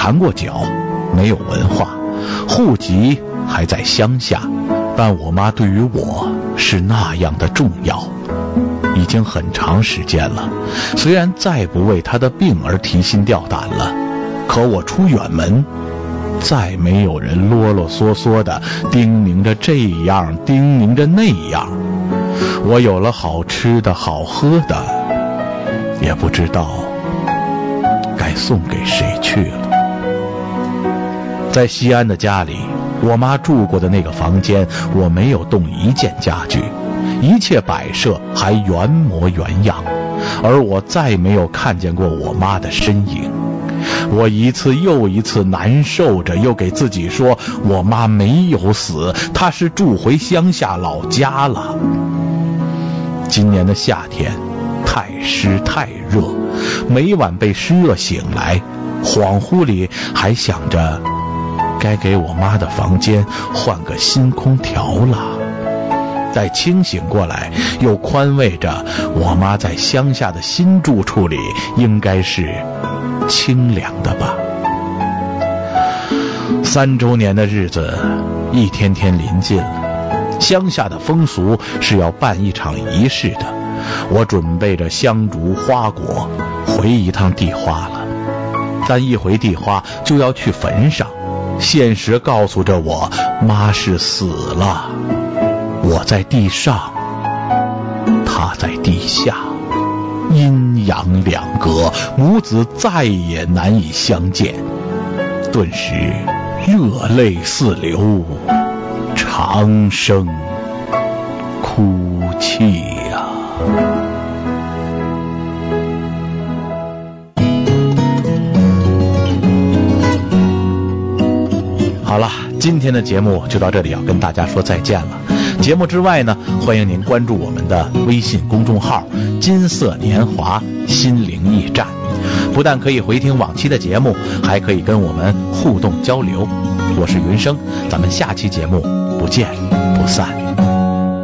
缠过脚，没有文化，户籍还在乡下，但我妈对于我是那样的重要。已经很长时间了，虽然再不为她的病而提心吊胆了，可我出远门，再没有人啰啰嗦嗦的叮咛着这样叮咛着那样。我有了好吃的好喝的，也不知道该送给谁去了。在西安的家里，我妈住过的那个房间，我没有动一件家具，一切摆设还原模原样，而我再没有看见过我妈的身影。我一次又一次难受着，又给自己说我妈没有死，她是住回乡下老家了。今年的夏天太湿太热，每晚被湿热醒来，恍惚里还想着该给我妈的房间换个新空调了。待清醒过来，又宽慰着我妈在乡下的新住处里应该是清凉的吧。3周年的日子一天天临近了，乡下的风俗是要办一场仪式的，我准备着香烛花果回一趟地花了。但一回地花就要去坟上，现实告诉着我妈是死了，我在地上，她在地下，阴阳两隔，母子再也难以相见。顿时热泪四流，长声哭泣呀。好了，今天的节目就到这里，要跟大家说再见了。节目之外呢，欢迎您关注我们的微信公众号金色年华心灵驿站，不但可以回听往期的节目，还可以跟我们互动交流。我是云生，咱们下期节目不见不散。